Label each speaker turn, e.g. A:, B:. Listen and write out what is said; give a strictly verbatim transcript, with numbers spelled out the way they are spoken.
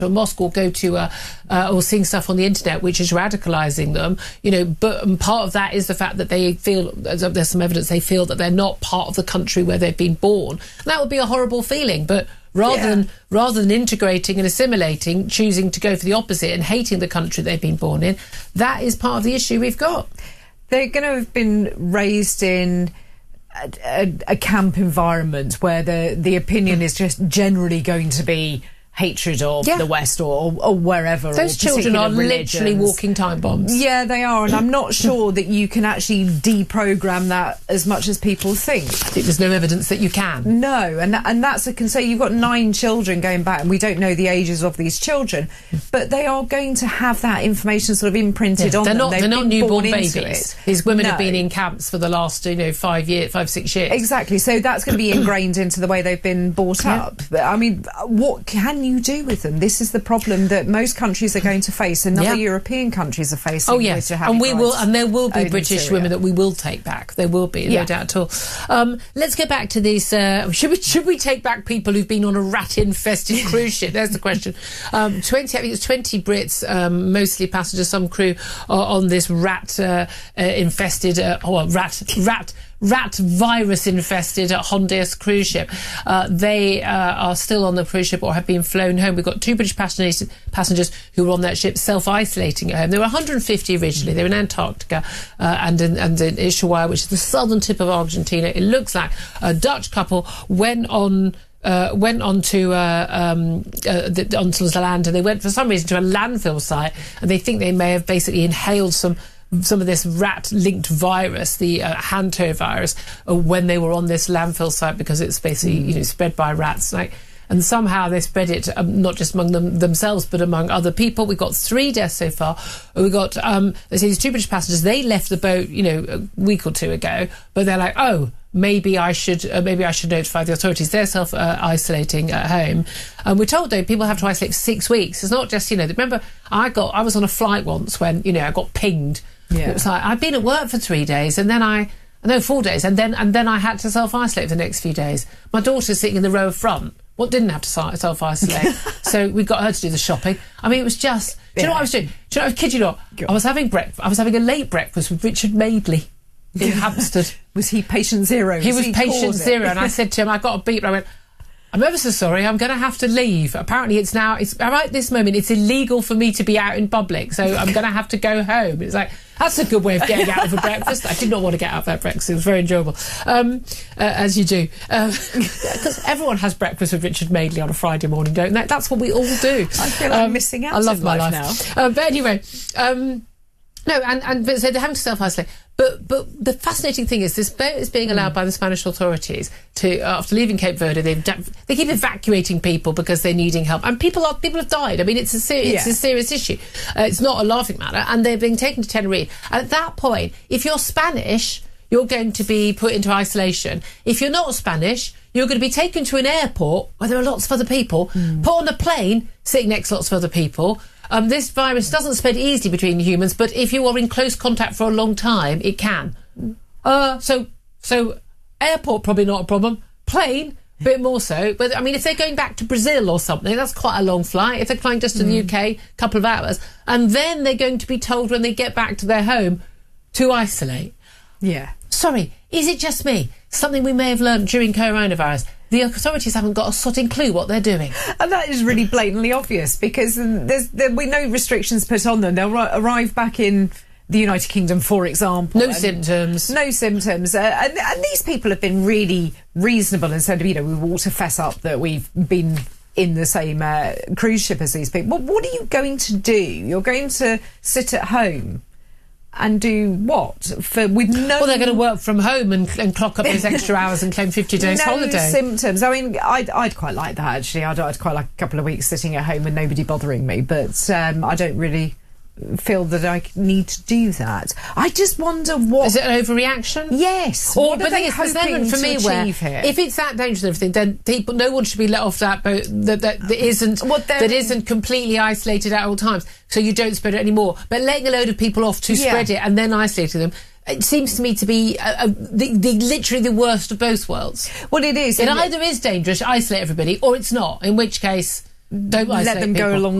A: mosque or go to uh, uh, or seeing stuff on the internet which is radicalizing them, you know, but um, part of that is the fact that they feel, there's some evidence they feel that they're not part of the country where they've been born. And that would be a horrible feeling, but rather yeah. than rather than integrating and assimilating, choosing to go for the opposite and hating the country they've been born in, that is part of the issue we've got.
B: They're going to have been raised in a, a, a camp environment where the the opinion is just generally going to be hatred of yeah. the West or, or wherever.
A: Those
B: or
A: children are
B: religions.
A: literally walking time bombs.
B: Yeah, they are, and I'm not sure that you can actually deprogram that as much as people think.
A: I think there's no evidence that you can.
B: No, and and that's a concern. You've got nine children going back, and we don't know the ages of these children, but they are going to have that information sort of imprinted
A: yeah,
B: on
A: they're
B: them.
A: Not,
B: They've
A: they're not newborn
B: babies.
A: These women
B: no.
A: have been in camps for the last, you know, five years, five, six years.
B: Exactly. So that's going to be ingrained into the way they've been brought yeah. up. But, I mean, what can you do with them? This is the problem that most countries are going to face, and other yeah. European countries are facing.
A: Oh yes, and we will, and there will be British women that we will take back. There will be, yeah. no doubt at all. Um, let's get back to these. Uh, should we should we take back people who've been on a rat-infested cruise ship? There's the question. Um, Twenty, I think it's twenty Brits, um, mostly passengers, some crew, are on this rat-infested, uh, uh, oh, rat rat. rat virus infested at Hondias cruise ship. Uh, they uh, are still on the cruise ship or have been flown home. We've got two British passengers passengers who were on that ship self-isolating at home. There were one hundred fifty originally. They were in Antarctica uh, and in, and in Ushuaia, which is the southern tip of Argentina. It looks like a Dutch couple went on Uh, went onto uh, um, uh, the, onto the land, and they went for some reason to a landfill site, and they think they may have basically inhaled some some of this rat-linked virus, the uh, hantavirus, uh, when they were on this landfill site, because it's basically mm. you know spread by rats. Like, and somehow they spread it um, not just among them themselves but among other people. We've got three deaths so far. We've got um, they say these two British passengers. They left the boat, you know, a week or two ago, but they're like, oh, maybe I should uh, maybe I should notify the authorities. They're self uh, isolating at home, and we're told though people have to isolate for six weeks. It's not just, you know. Remember, I got I was on a flight once when you know I got pinged. Yeah. It was like I'd been at work for three days and then I. No, four days, and then and then I had to self-isolate for the next few days. My daughter's sitting in the row of front. What didn't have to self-isolate? So we got her to do the shopping. I mean, it was just. Do you yeah. know what I was doing? Do you know? I kid you not. I was having breakfast. I was having a late breakfast with Richard Madeley in Hampstead.
B: Was he patient zero?
A: He was, was
B: he
A: patient zero, and I said to him, "I got a beep." And I went, "I'm ever so sorry. I'm going to have to leave. Apparently, it's now. It's right at this moment. It's illegal for me to be out in public, so I'm going to have to go home." It's like. That's a good way of getting out of a breakfast. I did not want to get out of that breakfast. It was very enjoyable, um, uh, as you do. Because um, everyone has breakfast with Richard Madeley on a Friday morning, don't they? That's what we all do.
B: I feel like
A: um,
B: I'm missing out.
A: I love my life,
B: life
A: now. Uh, but anyway, um, no, and, and so they're having to self-isolate. But but the fascinating thing is this boat is being allowed mm. by the Spanish authorities to uh, after leaving Cape Verde. They they keep evacuating people because they're needing help, and people are people have died. I mean, it's a ser it's yeah. a serious issue. Uh, it's not a laughing matter, and they're being taken to Tenerife. And at that point, if you're Spanish, you're going to be put into isolation. If you're not Spanish, you're going to be taken to an airport where there are lots of other people, mm. put on a plane, sitting next to lots of other people. Um, this virus doesn't spread easily between humans, but if you are in close contact for a long time, it can. Uh, so, so airport probably not a problem. Plane, a bit more so. But I mean, if they're going back to Brazil or something, that's quite a long flight. If they're flying just to the mm. U K, a couple of hours, and then they're going to be told when they get back to their home to isolate.
B: Yeah.
A: Sorry, is it just me? Something we may have learned during coronavirus. The authorities haven't got a sodding clue what they're doing.
B: And that is really blatantly obvious, because there's there will be no restrictions put on them. They'll arrive back in the United Kingdom, for example.
A: No symptoms.
B: No symptoms. Uh, and, and these people have been really reasonable and said, you know, we will to fess up that we've been in the same uh, cruise ship as these people. Well, what are you going to do? You're going to sit at home and do what? For with no.
A: Well, they're going to work from home and, and clock up those extra hours and claim fifty days
B: no
A: holiday.
B: No symptoms. I mean, I'd, I'd quite like that, actually. I'd, I'd quite like a couple of weeks sitting at home and nobody bothering me. But um, I don't really feel that I need to do that. I just wonder what...
A: Is it an overreaction?
B: Yes.
A: Or,
B: what
A: but
B: are they
A: hoping
B: hoping
A: for
B: to
A: me,
B: achieve
A: where,
B: here?
A: if it's that dangerous and everything, then people, no one should be let off that boat that, that, that, isn't,
B: well,
A: that isn't completely isolated at all times, so you don't spread it anymore. But letting a load of people off to
B: yeah.
A: spread it and then isolating them, it seems to me to be uh, uh, the, the literally the worst of both worlds.
B: Well, it is.
A: It either is dangerous, isolate everybody, or it's not, in which case... Don't
B: let them
A: people.
B: go along